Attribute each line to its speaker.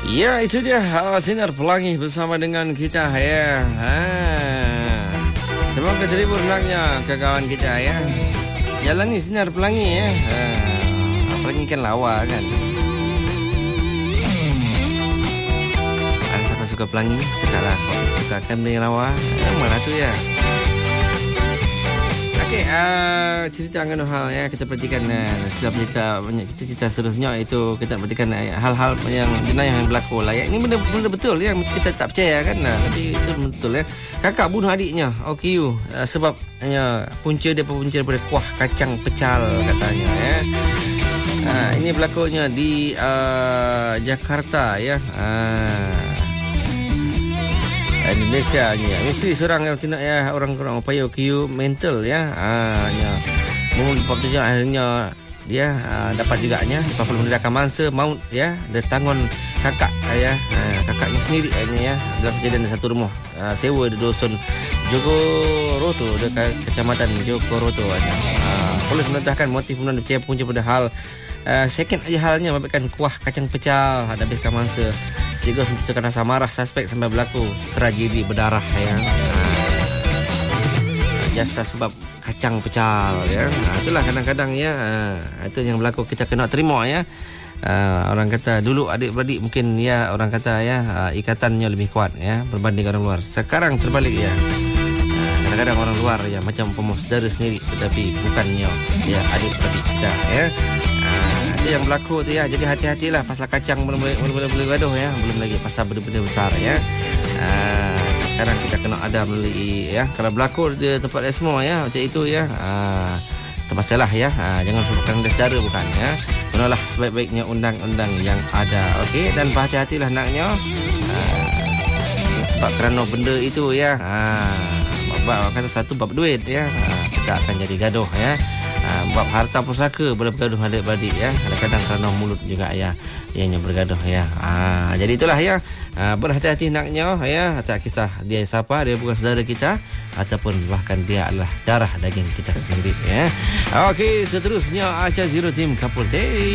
Speaker 1: Ya, itu dia Sinar Pelangi bersama dengan kita ya. Semoga terhibur naknya ke kawan kita ya. Jalani Sinar Pelangi ya. Pelangi kan lawa kan. Ada siapa suka pelangi? Sekarang suka kan beli lawa. Mana tu ya? Okey, cerita angin hal ya, kita perhatikan setiap cerita, banyak cerita-cerita seterusnya itu kita perhatikan hal-hal yang jenayah yang berlaku lah ya. Ini benda betul ya, kita tak percaya kan, tapi itu betul ya. Kakak bunuh adiknya, OKU, sebab punca daripada kuah kacang pecal katanya ya. Ini berlakunya di Jakarta ya. Indonesia ni mesti seorang yang tindak ya, orang upaya OKU mental ya. Mungkin akhirnya dia dapat juganya 40 mendakan mangsa maut ya, dia tangon kakak ya, kakaknya sendiri ya, dalam kejadian di satu rumah sewa di dusun Jogoroto, dekat kecamatan Jogoroto aja. Polis menentahkan motif pembunuhan percaya punca pada hal second aja halnya memberikan kuah kacang pecal habiskan mangsa. Juga menceritakan rasa marah suspek sampai berlaku tragedi berdarah ya. Jasa sebab kacang pecal ya. Itulah kadang-kadang ya, itu yang berlaku, kita kena terima ya. Orang kata dulu adik-beradik mungkin ya, orang kata ya, ikatannya lebih kuat ya berbanding orang luar. Sekarang terbalik ya. Kadang-kadang orang luar ya macam saudara sendiri, tetapi bukannya ya adik-beradik kita ya. Itu yang berlaku tu ya. Jadi hati-hatilah pasal kacang, belum gaduh ya, belum lagi pasal benda-benda besar ya. Sekarang kita kena ada melalui ya, kalau berlaku di tempat semua ya macam itu ya, terpaksalah ya, jangan lupakan saudara bukan ya. Gunalah sebaik-baiknya undang-undang yang ada. Okey, dan berhati-hatilah naknya, sebab kerana benda itu ya, bab kata satu bab duit ya, kita akan jadi gaduh ya. Bab harta pusaka boleh bergaduh adik-beradik ya. Kadang-kadang kerana mulut juga ya, ianya bergaduh ya. Jadi itulah ya, berhati-hati naknya ya. Tak kisah dia siapa, dia bukan saudara kita ataupun bahkan dia adalah darah daging kita sendiri ya. Okey, seterusnya Acah Zero Team Kapul Tay.